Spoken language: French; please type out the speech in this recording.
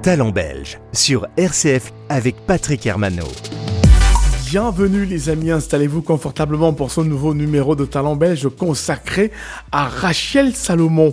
Talent belge sur RCF avec Patrick Hermano. Bienvenue les amis, installez-vous confortablement pour ce nouveau numéro de Talent belge consacré à Rachel Salomon.